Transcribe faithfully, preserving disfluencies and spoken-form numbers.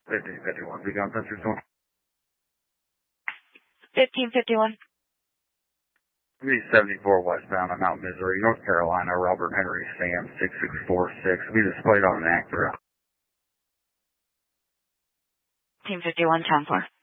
fifteen fifty-one, Beacon Sensors one. fifteen fifty-one. B seventy-four westbound on Mount Missouri, North Carolina, Robert Henry Sam six six four six. Be displayed on an Acura. fifteen fifty-one, ten four.